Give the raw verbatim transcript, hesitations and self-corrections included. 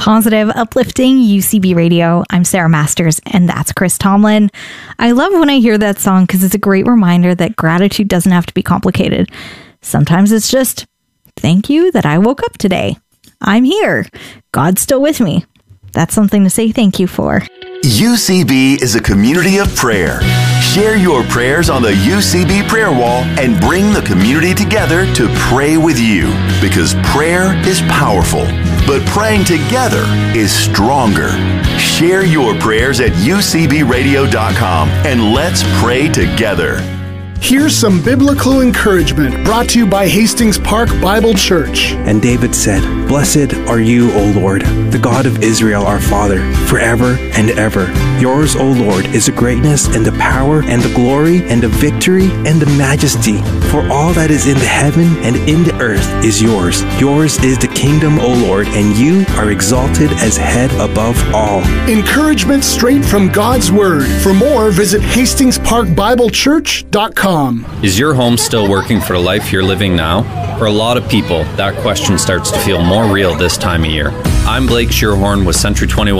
positive, uplifting U C B Radio. I'm Sarah Masters, and that's Chris Tomlin. I love when I hear that song because it's a great reminder that gratitude doesn't have to be complicated. Sometimes it's just, thank you that I woke up today. I'm here. God's still with me. That's something to say thank you for. U C B is a community of prayer. Share your prayers on the U C B prayer wall and bring the community together to pray with you, because prayer is powerful, but praying together is stronger. Share your prayers at U C B radio dot com and let's pray together. Here's some biblical encouragement brought to you by Hastings Park Bible Church. And David said, "Blessed are you, O Lord, the God of Israel our Father, forever and ever. Yours, O Lord, is the greatness and the power and the glory and the victory and the majesty. For all that is in the heaven and in the earth is yours. Yours is the kingdom, O Lord, and you are exalted as head above all." Encouragement straight from God's Word. For more, visit Hastings Park Bible Church dot com. Is your home still working for the life you're living now? For a lot of people, that question starts to feel more real this time of year. I'm Blake Shearhorn with Century twenty-one